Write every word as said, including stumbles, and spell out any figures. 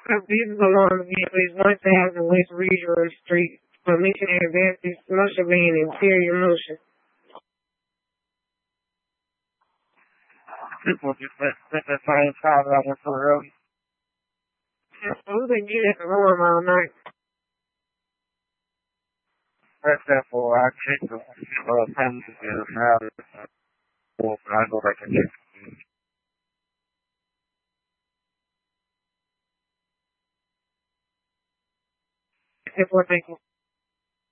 People belong to be at least one thousand West Regional Street for Missionary Baptist Motion being interior motion. People just let, let the same crowd out there so early. We've been getting the room all night. That's that for I checked the uh, families in the crowd. Well, I go back and check. That's what they can.